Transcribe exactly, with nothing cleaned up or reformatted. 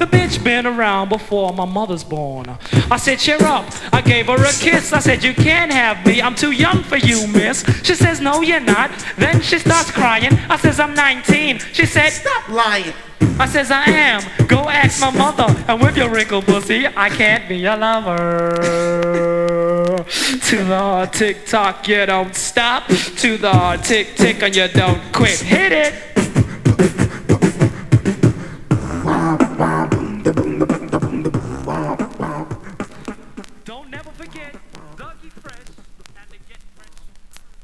bitch been around before my mother's born. I said, cheer up. I gave her a kiss. I said, you can't have me. I'm too young for you, miss. She says, no, you're not. Then she starts crying. I says, I'm nineteen. She said, Stop lying. I says, I am. Go ask my mother. And with your wrinkled pussy, I can't be your lover. To the tick tock, you don't stop. To the tick tick, and you don't quit. Hit it.